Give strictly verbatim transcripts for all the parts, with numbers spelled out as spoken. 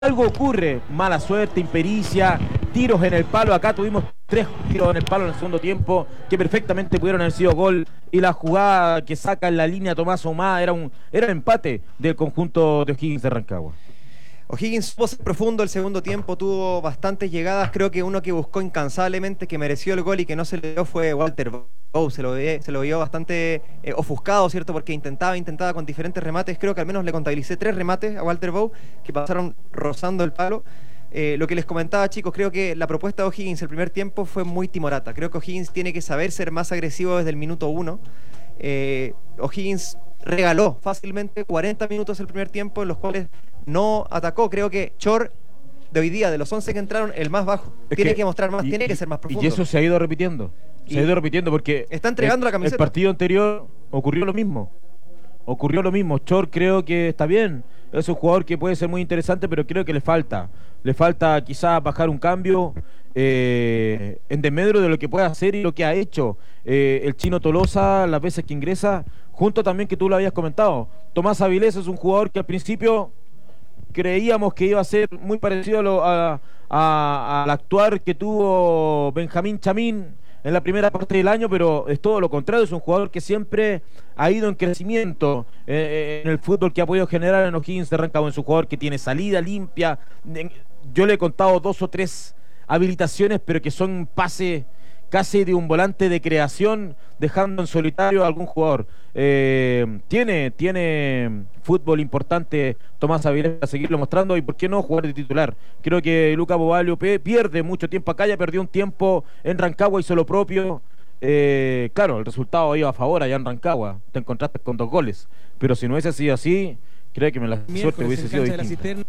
algo ocurre, mala suerte, impericia, tiros en el palo. Acá tuvimos tres tiros en el palo en el segundo tiempo que perfectamente pudieron haber sido gol, y la jugada que saca en la línea Tomás Ahumada era un era el empate del conjunto de O'Higgins de Rancagua. O'Higgins supo ser profundo el segundo tiempo, tuvo bastantes llegadas. Creo que uno que buscó incansablemente, que mereció el gol y que no se le dio fue Walter Bow. Se lo, ve, se lo vio bastante eh, ofuscado, ¿cierto? Porque intentaba, intentaba con diferentes remates. Creo que al menos le contabilicé tres remates a Walter Bow que pasaron rozando el palo. Eh, lo que les comentaba, chicos, creo que la propuesta de O'Higgins el primer tiempo fue muy timorata. Creo que O'Higgins tiene que saber ser más agresivo desde el minuto uno. Eh, O'Higgins regaló fácilmente cuarenta minutos el primer tiempo en los cuales no atacó. Creo que Chor de hoy día, de los once que entraron, el más bajo. Es tiene que, que mostrar más, y, tiene que ser más profundo. Y eso se ha ido repitiendo. Se ha ido repitiendo porque está entregando el, la camiseta. El partido anterior ocurrió lo mismo. Ocurrió lo mismo. Chor creo que está bien. Es un jugador que puede ser muy interesante, pero creo que le falta. Le falta quizás bajar un cambio eh, en desmedro de lo que puede hacer y lo que ha hecho eh, el Chino Tolosa las veces que ingresa. Junto también que tú lo habías comentado. Tomás Avilés es un jugador que al principio creíamos que iba a ser muy parecido a lo, a, a, al actuar que tuvo Benjamín Chamín en la primera parte del año, pero es todo lo contrario. Es un jugador que siempre ha ido en crecimiento eh, en el fútbol que ha podido generar en O'Higgins de Rancagua. Es un jugador que tiene salida limpia. Yo le he contado dos o tres habilitaciones, pero que son pases casi de un volante de creación, dejando en solitario a algún jugador. Eh, tiene, tiene fútbol importante Tomás Avilés a seguirlo mostrando, y por qué no jugar de titular. Creo que Luca Bovalio pierde mucho tiempo acá, ya perdió un tiempo en Rancagua, hizo lo propio. Eh, claro, el resultado iba a favor allá en Rancagua, te encontraste con dos goles, pero si no hubiese sido así, creo que me la suerte hubiese sido distinta.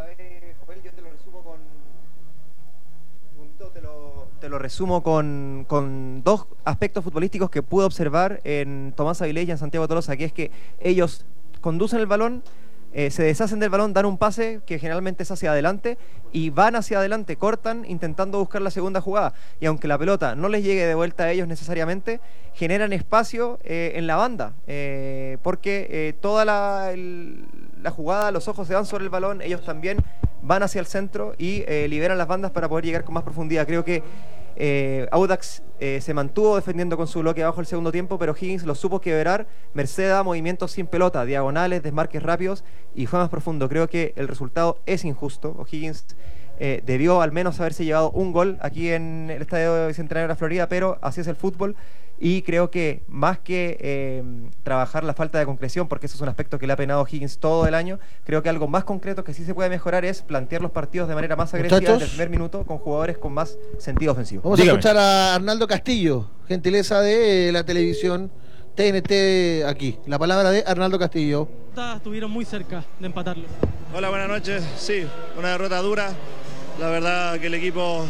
Te lo resumo con, con dos aspectos futbolísticos que pude observar en Tomás Avilés y en Santiago Tolosa, que es que ellos conducen el balón, eh, se deshacen del balón, dan un pase que generalmente es hacia adelante y van hacia adelante, cortan intentando buscar la segunda jugada, y aunque la pelota no les llegue de vuelta a ellos necesariamente, generan espacio eh, en la banda, eh, porque eh, toda la, el, la jugada, los ojos se van sobre el balón, ellos también van hacia el centro y eh, liberan las bandas para poder llegar con más profundidad. Creo que eh, Audax eh, se mantuvo defendiendo con su bloque abajo el segundo tiempo, pero Higgins lo supo quebrar, merced a movimientos sin pelota, diagonales, desmarques rápidos, y fue más profundo. Creo que el resultado es injusto. O'Higgins eh, debió al menos haberse llevado un gol aquí en el Estadio Bicentenario de la Florida, pero así es el fútbol. Y creo que más que eh, trabajar la falta de concreción, porque eso es un aspecto que le ha penado a Higgins todo el año, creo que algo más concreto que sí se puede mejorar es plantear los partidos de manera más agresiva desde el primer minuto, con jugadores con más sentido ofensivo. Vamos Dígame. a escuchar a Arnaldo Castillo, gentileza de la televisión T N T aquí. La palabra de Arnaldo Castillo. Estuvieron muy cerca de empatarlo. Hola, buenas noches. Sí, una derrota dura. La verdad que el equipo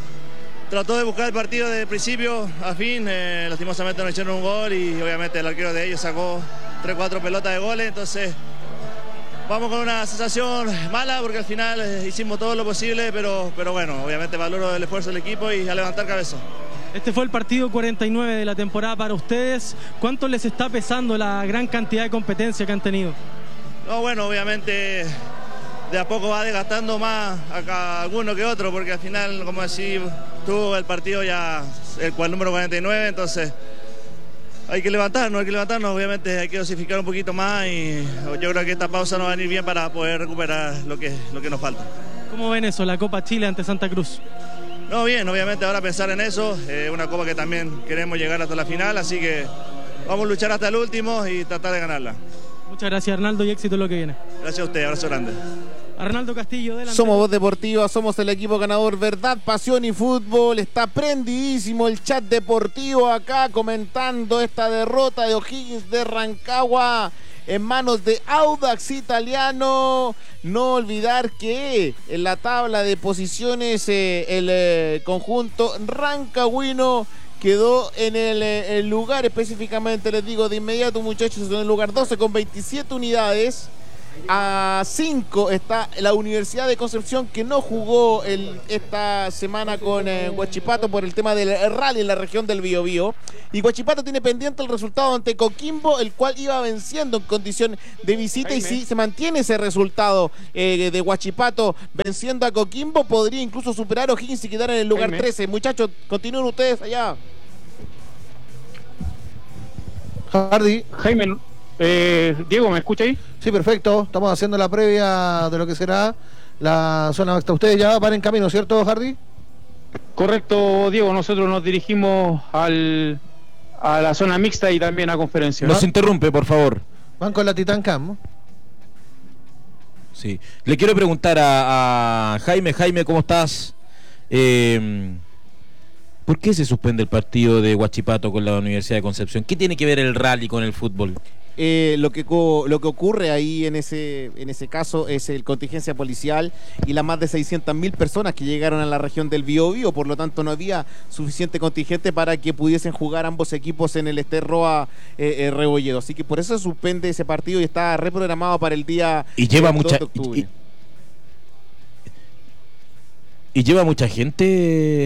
trató de buscar el partido desde el principio a fin, eh, lastimosamente nos hicieron un gol y obviamente el arquero de ellos sacó tres cuatro pelotas de goles, entonces vamos con una sensación mala porque al final eh, hicimos todo lo posible, pero, pero bueno, obviamente valoro el esfuerzo del equipo y a levantar cabeza. Este fue el partido cuarenta y nueve de la temporada para ustedes. ¿Cuánto les está pesando la gran cantidad de competencia que han tenido? No, bueno, obviamente de a poco va desgastando más acá alguno que otro, porque al final, como decís, tuvo el partido ya el, el número cuarenta y nueve, entonces hay que levantarnos, hay que levantarnos, obviamente hay que dosificar un poquito más, y yo creo que esta pausa nos va a venir bien para poder recuperar lo que, lo que nos falta. ¿Cómo ven eso, la Copa Chile ante Santa Cruz? No, bien, obviamente ahora pensar en eso, eh, una copa que también queremos llegar hasta la final, así que vamos a luchar hasta el último y tratar de ganarla. Muchas gracias, Arnaldo, y éxito en lo que viene. Gracias a usted, abrazo grande. Arnaldo Castillo, delante. Somos Voz Deportiva, somos el equipo ganador, verdad, pasión y fútbol. Está prendidísimo el chat deportivo acá comentando esta derrota de O'Higgins de Rancagua en manos de Audax Italiano. No olvidar que en la tabla de posiciones eh, el eh, conjunto rancagüino quedó en el, eh, el lugar, específicamente les digo de inmediato, muchachos, en el lugar doce con veintisiete unidades. a cinco está la Universidad de Concepción, que no jugó el, esta semana con eh, Huachipato por el tema del rally en la región del Biobío. Y Huachipato tiene pendiente el resultado ante Coquimbo, el cual iba venciendo en condición de visita. Jaime. Y si se mantiene ese resultado eh, de Huachipato venciendo a Coquimbo, podría incluso superar a O'Higgins y quedar en el lugar Jaime. trece. Muchachos, continúen ustedes allá. Hardy. Jaime, eh, Diego, ¿me escucha ahí? Sí, perfecto. Estamos haciendo la previa de lo que será la zona mixta. Ustedes ya van en camino, ¿cierto, Hardy? Correcto, Diego. Nosotros nos dirigimos al, a la zona mixta y también a conferencia. Nos interrumpe, por favor. Van con la Titan Cam, ¿no? Sí. Le quiero preguntar a, a Jaime. Jaime, ¿cómo estás? Eh, ¿Por qué se suspende el partido de Huachipato con la Universidad de Concepción? ¿Qué tiene que ver el rally con el fútbol? Eh, lo que lo que ocurre ahí en ese en ese caso es el contingencia policial y las más de seiscientas mil personas que llegaron a la región del Biobío, por lo tanto no había suficiente contingente para que pudiesen jugar ambos equipos en el Esterroa eh, eh, Rebolledo, así que por eso se suspende ese partido y está reprogramado para el día y lleva dos mucha de octubre. Y, y lleva mucha gente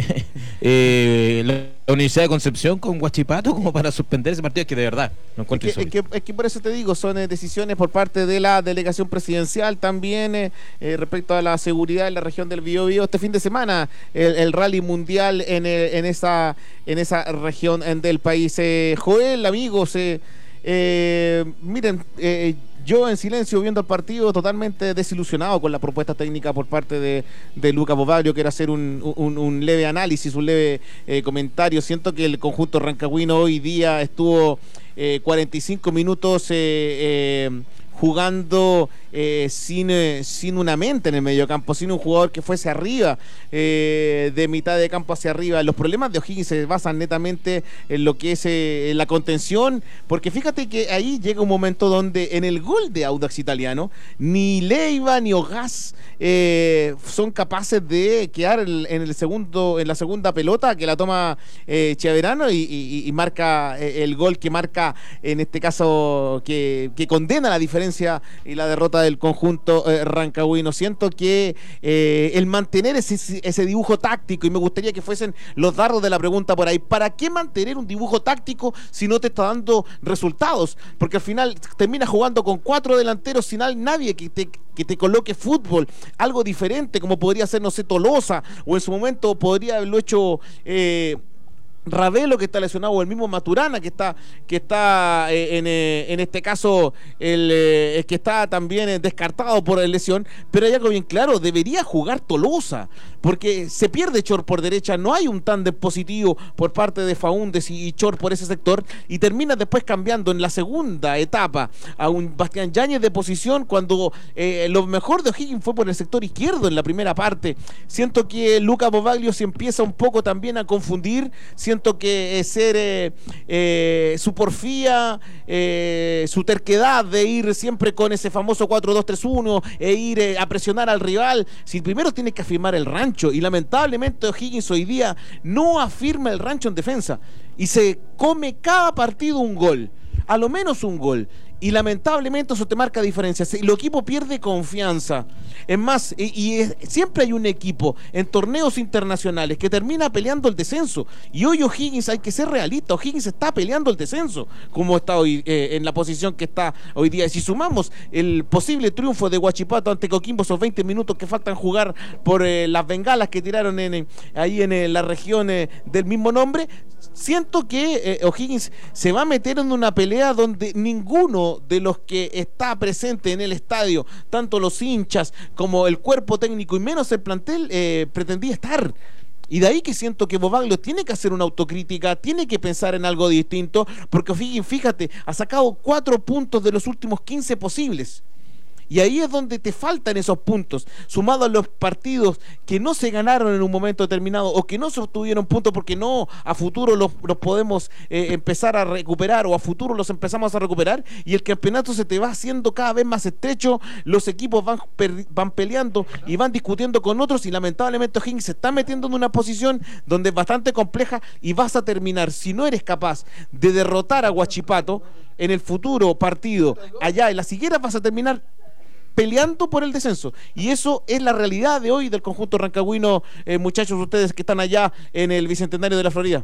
eh, la Universidad de Concepción con Huachipato como para suspender ese partido, es que de verdad no encuentro es que, es, que, es que por eso te digo, son eh, decisiones por parte de la delegación presidencial también eh, eh, respecto a la seguridad en la región del Biobío. Este fin de semana el, el rally mundial en, el, en esa en esa región del país. eh, Joel, amigos, eh, eh, miren, eh, yo en silencio viendo el partido, totalmente desilusionado con la propuesta técnica por parte de, de Luca Bovaglio. Quiero hacer un, un, un leve análisis, un leve eh, comentario. Siento que el conjunto rancagüino hoy día estuvo eh, cuarenta y cinco minutos eh, eh, jugando eh, sin, eh, sin una mente en el mediocampo, sin un jugador que fuese arriba, eh, de mitad de campo hacia arriba. Los problemas de O'Higgins se basan netamente en lo que es eh, la contención, porque fíjate que ahí llega un momento donde en el gol de Audax Italiano, ni Leiva ni Ogaz eh, son capaces de quedar en el segundo, en la segunda pelota que la toma eh, Chiaverano y, y, y marca eh, el gol que marca, en este caso, que, que condena la diferencia y la derrota del conjunto eh, rancagüino. Siento que eh, el mantener ese, ese dibujo táctico, y me gustaría que fuesen los dardos de la pregunta por ahí, ¿para qué mantener un dibujo táctico si no te está dando resultados? Porque al final terminas jugando con cuatro delanteros sin nadie que te, que te coloque fútbol, algo diferente, como podría ser, no sé, Tolosa, o en su momento podría haberlo hecho eh, Ravelo, que está lesionado, o el mismo Maturana, que está que está eh, en, eh, en este caso el eh, que está también eh, descartado por la lesión. Pero hay algo bien claro: debería jugar Tolosa, porque se pierde Chor por derecha, no hay un tándem positivo por parte de Faúndez y, y Chor por ese sector, y termina después cambiando en la segunda etapa a un Bastián Yáñez de posición, cuando eh, lo mejor de O'Higgins fue por el sector izquierdo en la primera parte. Siento que Luca Bovaglio se empieza un poco también a confundir. Siento que ser eh, eh, su porfía, eh, su terquedad de ir siempre con ese famoso cuatro dos tres uno e ir eh, a presionar al rival, si primero tiene que afirmar el rancho, y lamentablemente O'Higgins hoy día no afirma el rancho en defensa y se come cada partido un gol, a lo menos un gol, y lamentablemente eso te marca diferencias. El equipo pierde confianza. Es más, y, y es, siempre hay un equipo en torneos internacionales que termina peleando el descenso, y hoy O'Higgins, hay que ser realista, O'Higgins está peleando el descenso como está hoy, eh, en la posición que está hoy día. Y si sumamos el posible triunfo de Huachipato ante Coquimbo, esos veinte minutos que faltan jugar por eh, las bengalas que tiraron en, en, ahí en eh, la región eh, del mismo nombre, siento que eh, O'Higgins se va a meter en una pelea donde ninguno de los que está presente en el estadio, tanto los hinchas como el cuerpo técnico y menos el plantel, eh, pretendía estar. Y de ahí que siento que Bovaglio tiene que hacer una autocrítica, tiene que pensar en algo distinto, porque O'Higgins, fíjate, ha sacado cuatro puntos de los últimos quince posibles. Y ahí es donde te faltan esos puntos, sumado a los partidos que no se ganaron en un momento determinado o que no se obtuvieron puntos porque no, a futuro los, los podemos eh, empezar a recuperar, o a futuro los empezamos a recuperar, y el campeonato se te va haciendo cada vez más estrecho, los equipos van, van peleando y van discutiendo con otros, y lamentablemente O'Higgins se está metiendo en una posición donde es bastante compleja, y vas a terminar, si no eres capaz de derrotar a Huachipato en el futuro partido allá en las Higueras, vas a terminar peleando por el descenso. Y eso es la realidad de hoy del conjunto rancagüino, eh, muchachos, ustedes que están allá en el Bicentenario de la Florida.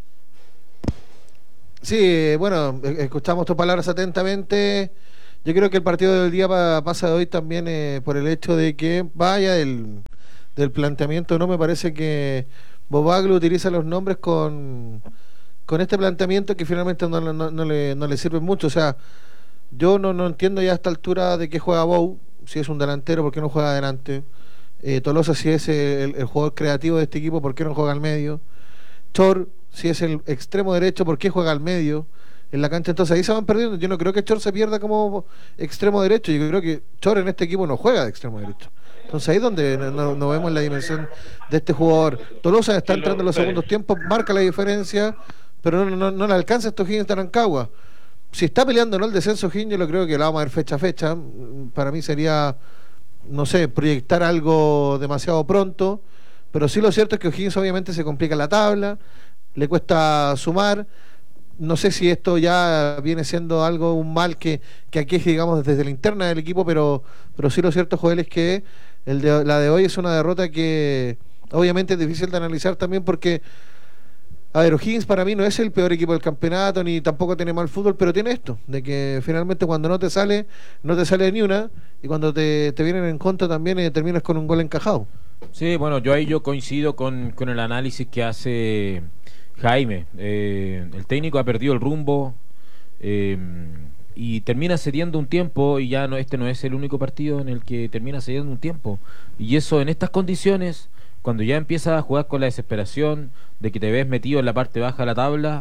Sí, bueno, escuchamos tus palabras atentamente. Yo creo que el partido del día pa, pasa de hoy también eh, por el hecho de que vaya del, del planteamiento. No me parece que Bobaglio utiliza los nombres con, con este planteamiento que finalmente no, no, no, le, no le sirve mucho. O sea, yo no, no entiendo ya a esta altura de qué juega Bou. Si es un delantero, ¿por qué no juega adelante? Eh, Tolosa, si es el, el jugador creativo de este equipo, ¿por qué no juega al medio? Chor, si es el extremo derecho, ¿por qué juega al medio en la cancha? Entonces ahí se van perdiendo. Yo no creo que Chor se pierda como extremo derecho. Yo creo que Chor en este equipo no juega de extremo derecho. Entonces ahí es donde no, no, no vemos la dimensión de este jugador. Tolosa está entrando en los segundos tiempos, marca la diferencia, pero no, no, no le alcanza a estos Higgins de Rancagua. Si está peleando no el descenso Higgins, yo lo creo que lo vamos a ver fecha a fecha. Para mí sería, no sé, proyectar algo demasiado pronto, pero sí lo cierto es que Higgins obviamente se complica la tabla, le cuesta sumar. No sé si esto ya viene siendo algo, un mal que, que aquí digamos desde la interna del equipo, pero, pero sí lo cierto, Joel, es que el de, la de hoy es una derrota que obviamente es difícil de analizar también porque, a ver, O'Higgins para mí no es el peor equipo del campeonato, ni tampoco tiene mal fútbol, pero tiene esto, de que finalmente cuando no te sale, no te sale ni una, y cuando te, te vienen en contra también eh, terminas con un gol encajado. Sí, bueno, yo ahí yo coincido con, con el análisis que hace Jaime. Eh, el técnico ha perdido el rumbo eh, y termina cediendo un tiempo, y ya no, este no es el único partido en el que termina cediendo un tiempo, y eso en estas condiciones, cuando ya empiezas a jugar con la desesperación de que te ves metido en la parte baja de la tabla,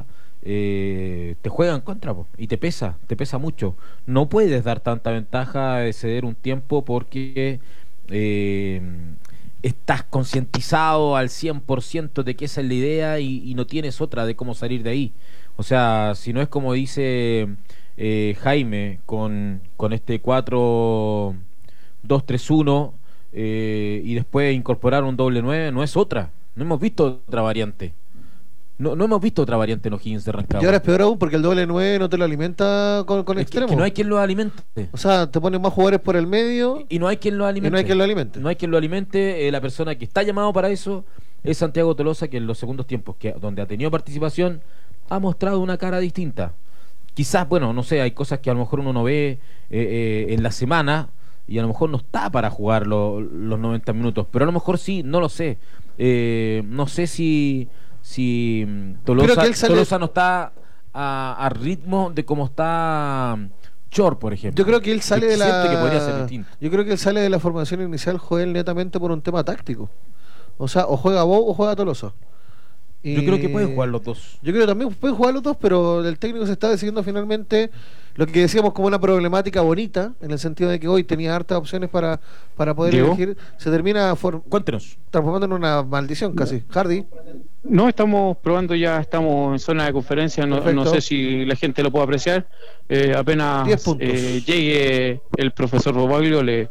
eh, te juega en contra, po, y te pesa, te pesa mucho. No puedes dar tanta ventaja de ceder un tiempo porque eh, estás concientizado al cien por ciento de que esa es la idea y, y no tienes otra de cómo salir de ahí. O sea, si no es como dice eh, Jaime con, con este cuatro dos tres uno eh, y después incorporar un doble nueve, no es otra. No hemos visto otra variante. No, no hemos visto otra variante en los Higgins de Rancagua. Y ahora es peor aún porque el doble nueve no te lo alimenta con, con es extremo. Que, que no hay quien lo alimente. O sea, te ponen más jugadores por el medio y, y no hay quien lo alimente. Y no hay quien lo alimente. No hay quien lo alimente. Eh, la persona que está llamado para eso es Santiago Tolosa, que en los segundos tiempos, que donde ha tenido participación, ha mostrado una cara distinta. Quizás, bueno, no sé, hay cosas que a lo mejor uno no ve eh, eh, en la semana y a lo mejor no está para jugar lo, los noventa minutos, pero a lo mejor sí, no lo sé. Eh, no sé si si Tolosa, sale... Tolosa no está a, a ritmo de cómo está Chor, por ejemplo. Yo creo que él sale de la que podría ser distinto. Yo creo que él sale de la formación inicial, Joel, netamente por un tema táctico. O sea, o juega Bo o juega Tolosa. Y yo creo que pueden jugar los dos. Yo creo que también pueden jugar los dos, pero el técnico se está decidiendo finalmente lo que decíamos como una problemática bonita, en el sentido de que hoy tenía hartas opciones para, para poder Diego, elegir. Se termina for... Cuéntenos. transformando en una maldición casi. Hardy. No, estamos probando ya, estamos en zona de conferencia, no, no sé si la gente lo puede apreciar. Eh, apenas eh, llegue el profesor Bobaglio, le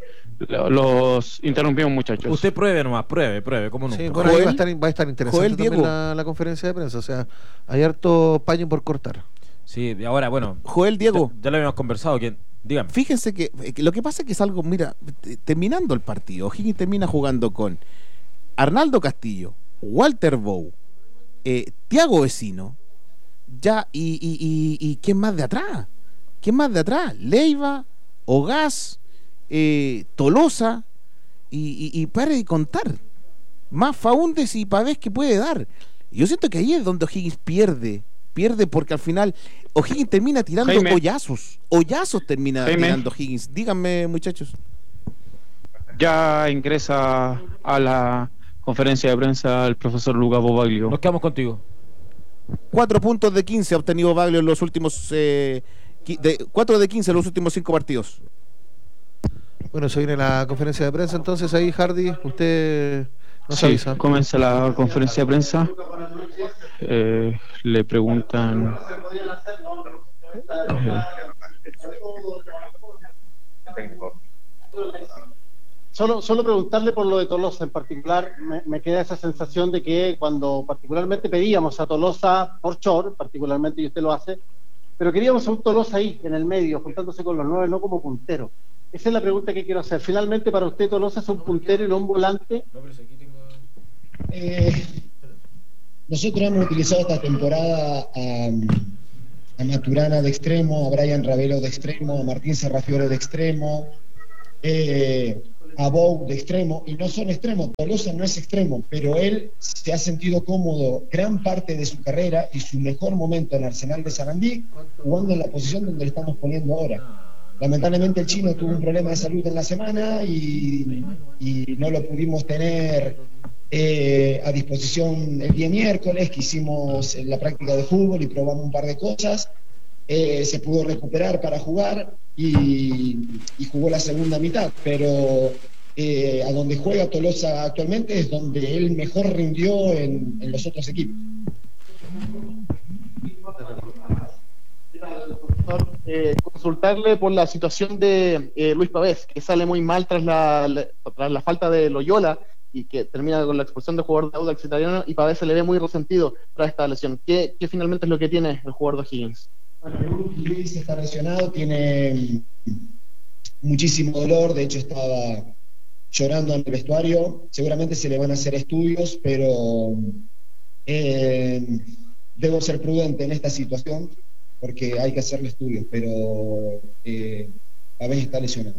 los interrumpimos, muchachos. Usted pruebe nomás, pruebe, pruebe, como nunca. Sí, bueno, ahí va a estar, va a estar interesante Joel, también Diego. la, la conferencia de prensa, o sea, hay harto paño por cortar. Sí, ahora, bueno, Joel, Diego, ya, ya lo habíamos conversado, que dígame. Fíjense que, que lo que pasa es que es algo, mira, t- terminando el partido, Higgins termina jugando con Arnaldo Castillo, Walter Bow, eh, Tiago Vecino, ya, y, y, y, y ¿quién más de atrás? ¿Quién más de atrás? Leiva, Ogaz, eh, Tolosa, y, y, y pare de contar. Más Faúndes y Pavés que puede dar. Yo siento que ahí es donde O'Higgins pierde, pierde porque al final O'Higgins termina tirando Jaime. hoyazos, hoyazos termina Jaime. tirando Higgins. Díganme, muchachos. Ya ingresa a la conferencia de prensa el profesor Luca Bobaglio. Nos quedamos contigo. Cuatro puntos de quince ha obtenido Baglio en los últimos eh, qui- de, cuatro de quince en los últimos cinco partidos. Bueno, se viene la conferencia de prensa, entonces ahí Hardy, usted nos Sí, avisa. comienza la conferencia de prensa. Eh, le preguntan. eh, Solo, solo preguntarle por lo de Tolosa en particular, me, me queda esa sensación de que cuando particularmente pedíamos a Tolosa por Chor, particularmente, y usted lo hace, pero queríamos a un Tolosa ahí, en el medio, juntándose con los nueve, no como puntero. Esa es la pregunta que quiero hacer. Finalmente, para usted, Tolosa es un puntero y no un volante. Eh, nosotros hemos utilizado esta temporada a, a Maturana de extremo, a Brian Ravelo de extremo, a Martín Serrafiore de extremo, eh, a Bou de extremo, y no son extremos. Tolosa no es extremo, pero él se ha sentido cómodo gran parte de su carrera y su mejor momento en Arsenal de Sarandí jugando en la posición donde le estamos poniendo ahora. Lamentablemente el chino tuvo un problema de salud en la semana y, y no lo pudimos tener eh, a disposición el día miércoles, que hicimos la práctica de fútbol y probamos un par de cosas. Eh, se pudo recuperar para jugar y, y jugó la segunda mitad, pero eh, a donde juega Tolosa actualmente es donde él mejor rindió en, en los otros equipos. Eh, consultarle por la situación de eh, Luis Pavés, que sale muy mal tras la, la, tras la falta de Loyola y que termina con la expulsión del jugador de Audax Italiano, y Pavés se le ve muy resentido tras esta lesión. ¿Qué, qué finalmente es lo que tiene el jugador de O'Higgins? Bueno, Luis está lesionado, tiene muchísimo dolor, de hecho estaba llorando en el vestuario. Seguramente se le van a hacer estudios, pero eh, debo ser prudente en esta situación porque hay que hacerle estudios, pero eh, a veces está lesionado.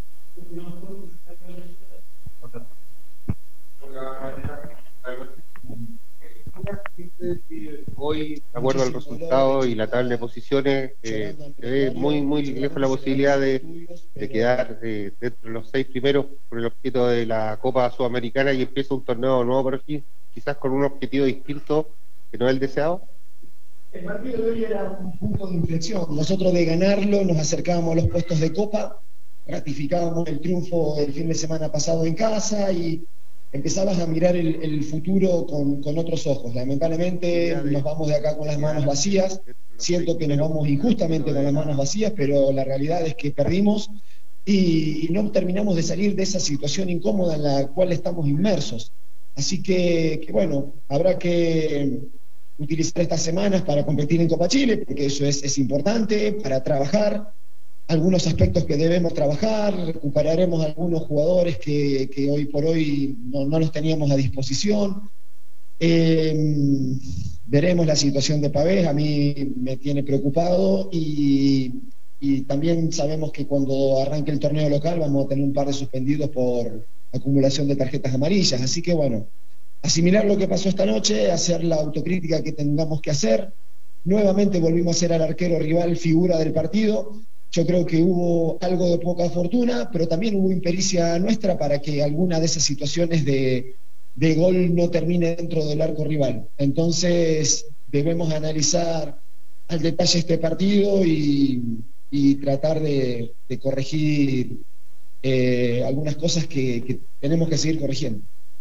Hoy, de acuerdo al resultado y la tabla de posiciones, eh, se ve muy muy lejos la posibilidad de, de quedar eh, dentro de los seis primeros por el objetivo de la Copa Sudamericana, y empieza un torneo nuevo para aquí, quizás con un objetivo distinto que no es el deseado. El partido de hoy era un punto de inflexión. Nosotros, de ganarlo, nos acercábamos a los puestos de Copa, ratificábamos el triunfo del fin de semana pasado en casa y empezabas a mirar el, el futuro con, con otros ojos. Lamentablemente nos vamos de acá con las manos vacías. Siento que nos vamos injustamente con las manos vacías, pero la realidad es que perdimos y, y no terminamos de salir de esa situación incómoda en la cual estamos inmersos. Así que, que bueno, habrá que utilizar estas semanas para competir en Copa Chile, porque eso es, es importante, para trabajar algunos aspectos que debemos trabajar. Recuperaremos algunos jugadores que, que hoy por hoy no, no los teníamos a disposición. Eh, veremos la situación de Pavés, a mí me tiene preocupado, y, y también sabemos que cuando arranque el torneo local vamos a tener un par de suspendidos por acumulación de tarjetas amarillas. Así que bueno, asimilar lo que pasó esta noche, hacer la autocrítica que tengamos que hacer. Nuevamente volvimos a ser al arquero rival figura del partido. Yo creo que hubo algo de poca fortuna, pero también hubo impericia nuestra para que alguna de esas situaciones de, de gol no termine dentro del arco rival. Entonces debemos analizar al detalle este partido y, y tratar de, de corregir eh, algunas cosas que, que tenemos que seguir corrigiendo.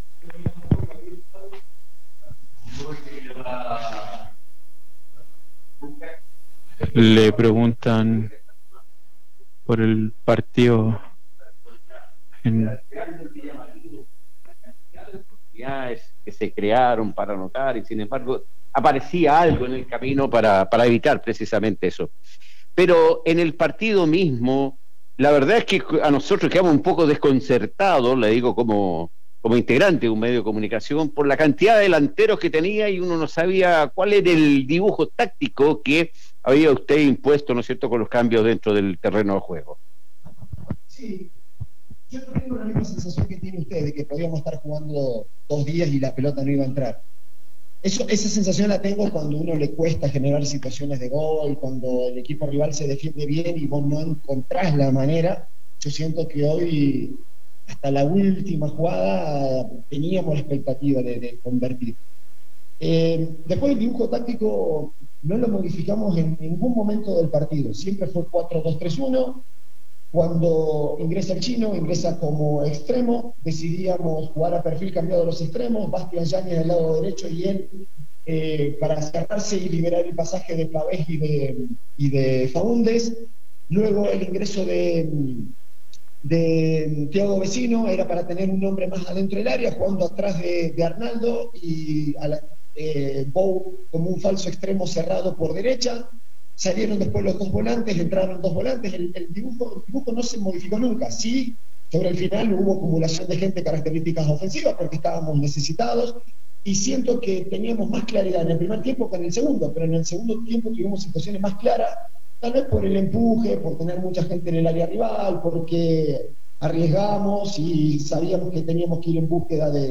Le preguntan por el partido en... que se crearon para anotar, y sin embargo aparecía algo en el camino para, para evitar precisamente eso. Pero en el partido mismo, la verdad es que a nosotros quedamos un poco desconcertados, le digo como, como integrante de un medio de comunicación, por la cantidad de delanteros que tenía, y uno no sabía cuál era el dibujo táctico que había usted impuesto, ¿no es cierto?, con los cambios dentro del terreno de juego. Sí, yo no tengo la misma sensación que tiene usted, de que podíamos estar jugando dos días y la pelota no iba a entrar. Eso, esa sensación la tengo cuando a uno le cuesta generar situaciones de gol, cuando el equipo rival se defiende bien y vos no encontrás la manera. Yo siento que hoy, hasta la última jugada, teníamos la expectativa de, de convertir. Eh, después el dibujo táctico no lo modificamos en ningún momento del partido, siempre fue cuatro dos tres uno. Cuando ingresa el chino, ingresa como extremo, decidíamos jugar a perfil cambiado de los extremos, Bastián Yáñez del lado derecho y él eh, para cerrarse y liberar el pasaje de Pavés y de, y de Faúndez. Luego el ingreso de, de Thiago Vecino era para tener un hombre más adentro del área, jugando atrás de, de Arnaldo, y a la, eh, Bou como un falso extremo cerrado por derecha. salieron después los dos volantes, entraron dos volantes, el, el, dibujo, el dibujo no se modificó nunca. Sí, sobre el final hubo acumulación de gente, características ofensivas, porque estábamos necesitados, y siento que teníamos más claridad en el primer tiempo que en el segundo, pero en el segundo tiempo tuvimos situaciones más claras, tal vez por el empuje, por tener mucha gente en el área rival, porque arriesgamos y sabíamos que teníamos que ir en búsqueda de